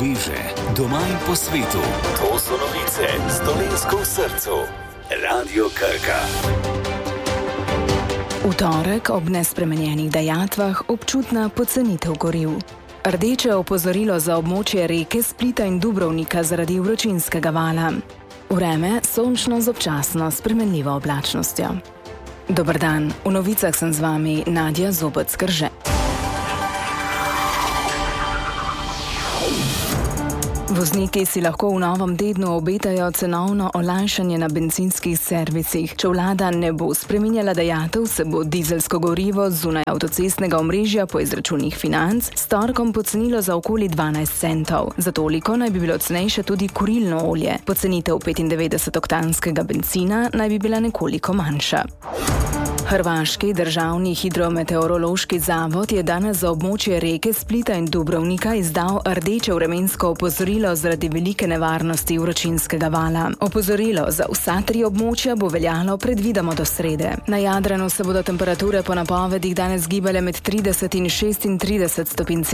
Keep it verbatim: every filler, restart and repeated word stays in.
poveže doma in po svetu. To so novice s Dolenjsko v srcu. Radio Krka. V torek ob nespremenjenih dajatvah občutna pocenitev goriv. Rdeče opozorilo za območje reke Splita in Dubrovnika zaradi vročinskega vala. Vreme sončno z občasno spremenljivo oblačnostjo. Dober dan, v novicah sem z vami Nadja Zobec-Krže. Vozniki si lahko v novem tednu obetajo cenovno olajšanje na bencinskih servisih. Če vlada ne bo spreminjala dajatev, se bo dizelsko gorivo zunaj avtocestnega omrežja po izračunih Financ s torkom pocenilo za okoli dvanajst centov. Za toliko naj bi bilo cenejše tudi kurilno olje. Pocenitev petindevetdesetoktanskega bencina naj bi bila nekoliko manjša. Hrvaški državni hidrometeorološki zavod je danes za območje reke Splita in Dubrovnika izdal rdeče vremensko opozorilo zaradi velike nevarnosti vročinskega vala. Opozorilo za vsa tri območja bo veljalo predvidoma do srede. Na Jadranu se bodo temperature po napovedih danes gibale med trideset in šestintrideset stopinj